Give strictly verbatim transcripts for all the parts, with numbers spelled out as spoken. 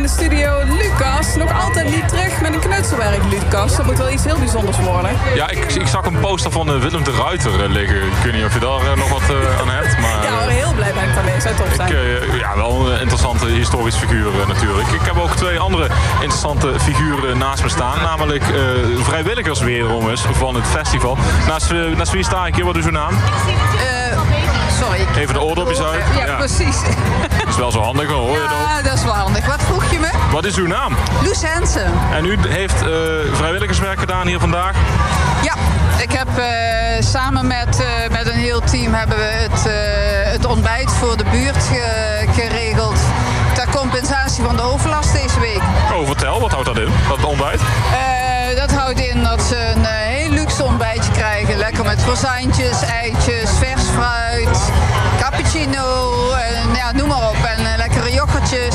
in de studio Lucas. Nog altijd niet terug met een knutselwerk, Lucas. Dat moet wel iets heel bijzonders worden. Ja, ik, ik zag een poster van uh, Willem de Ruiter uh, liggen. Ik weet niet of je daar uh, nog wat uh, aan hebt. Maar, ja, hoor, heel blij ben ik daarmee. Zou tof zijn. Ik, uh, ja, wel een interessante historisch figuur uh, natuurlijk. Ik heb ook twee andere interessante figuren naast me staan. Namelijk uh, vrijwilligers weerom is van het festival. Naast, uh, naast wie sta ik hier? Wat is uw naam? Uh, sorry. Even de oordopjes uit. Ja, ja, precies. Dat is wel zo handig, hoor je dat? Ja, dat is wel handig. Wat vroeg je me? Wat is uw naam? Loes Hensen. En u heeft uh, vrijwilligerswerk gedaan hier vandaag? Ja, ik heb uh, samen met, uh, met een heel team hebben we het, uh, het ontbijt voor de buurt ge geregeld. Ter compensatie van de overlast deze week. Oh, vertel. Wat houdt dat in, dat ontbijt? Uh, dat houdt in dat ze een uh, heel luxe ontbijtje krijgen. Lekker met croissantjes, eitjes, vers fruit, cappuccino, uh, ja, noem maar op. En uh, lekkere yoghurtjes.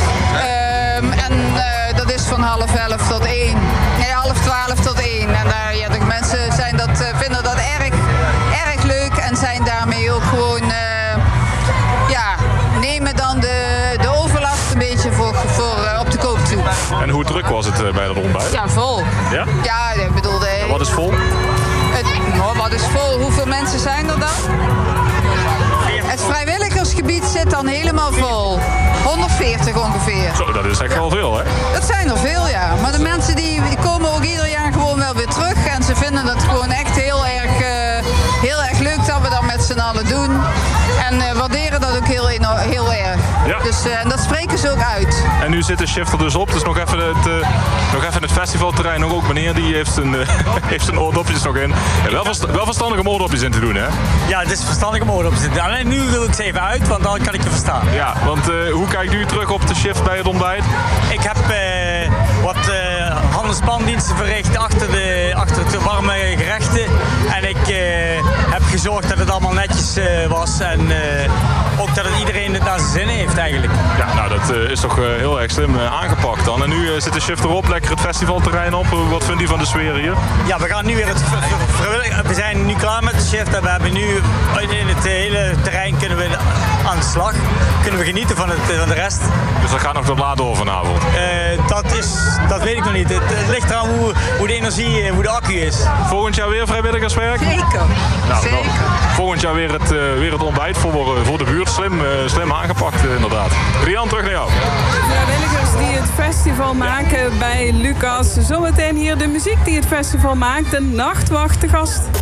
Um, en uh, dat is van half elf tot één. Nee, half twaalf tot één. En daar, ja, de mensen zijn dat, uh, vinden dat erg, erg leuk en zijn daarmee ook gewoon, uh, ja, nemen dan de, de overlast een beetje voor, voor uh, op de koop toe. En hoe druk was het uh, bij dat ontbijt? Ja, vol. Ja? Ja, ik bedoel... De, ja, wat is vol? Het, nou, wat is vol? Hoeveel mensen zijn er dan? Het vrijwilligersgebied zit dan helemaal vol. honderdveertig ongeveer. Zo, dat is echt ja. wel veel, hè? Dat zijn er veel, ja. Maar de mensen die, die komen ook ieder jaar gewoon wel weer terug. En ze vinden het gewoon echt heel erg, uh, heel erg leuk dat we dat met z'n allen doen. En uh, waarderen dat ook heel, heel erg. Ja. Dus uh, en dat spreken ze ook uit. En nu zit de shift er dus op. Dus nog even het, uh, nog even het festivalterrein. Nog ook meneer die heeft zijn, uh, heeft zijn oordopjes nog in. Ja, wel, verst wel verstandig om oordopjes in te doen, hè? Ja, het is verstandig om oordopjes in te doen. Alleen nu wil ik ze even uit, want dan kan ik je verstaan. Ja, want uh, hoe kijkt u terug op de shift bij het ontbijt? Ik heb uh, wat uh, handelspandiensten verricht achter de, achter de warme gerechten. En ik uh, heb gezorgd dat het allemaal netjes uh, was. En uh, ook dat het iedereen het naar zijn zin heeft eigenlijk. Ja, nou dat uh, is toch uh, heel erg slim uh, aangepakt dan. En nu uh, zit de shift erop, lekker het festivalterrein op. Uh, wat vindt u van de sfeer hier? Ja, we gaan nu weer het vrijwillig. We zijn nu klaar met de shift en we hebben nu in het hele terrein kunnen we aan de slag. Kunnen we genieten van, het, van de rest. Dus dat gaat nog tot laat door vanavond? Uh, dat, is, dat weet ik nog niet. Het, het ligt eraan hoe, hoe de energie, hoe de accu is. Volgend jaar weer vrijwilligerswerk? Zeker. Nou, Zeker. Dan, volgend jaar weer het, uh, weer het ontbijt voor, uh, voor de buurt. Slim, uh, slim aangepakt uh, inderdaad. Rian, terug naar jou. Vrijwilligers die het festival maken bij Lucas. Zometeen hier de muziek die het festival maakt. De Nachtwacht te gast.